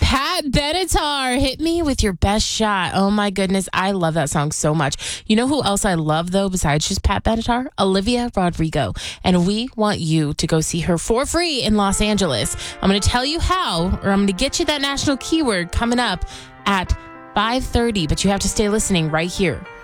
Pat Benatar, Hit Me With Your Best Shot. Oh my goodness, I love that song so much. You know who else I love though besides just Pat Benatar? Olivia Rodrigo. And we want you to go see her for free in Los Angeles. I'm going to tell you how, or I'm going to get you that national keyword coming up at 5:30, but you have to stay listening right here